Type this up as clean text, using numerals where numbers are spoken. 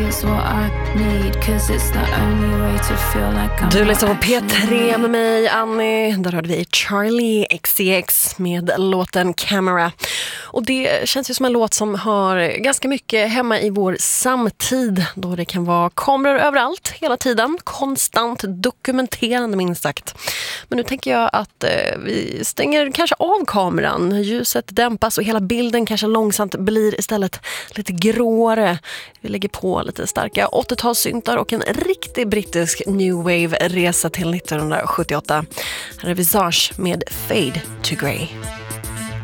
Du lyssnar på P3 med mig, Annie. Där hörde vi Charlie XCX med låten Camera. Och det känns ju som en låt som har ganska mycket hemma i vår samtid, då det kan vara kameror överallt hela tiden, konstant dokumenterande minst sagt. Men nu tänker jag att vi stänger kanske av kameran, ljuset dämpas och hela bilden kanske långsamt blir istället lite gråare. Vi lägger på lite starka 80-talssyntar och en riktig brittisk new wave resa till 1978. Här är Visage med Fade to Grey.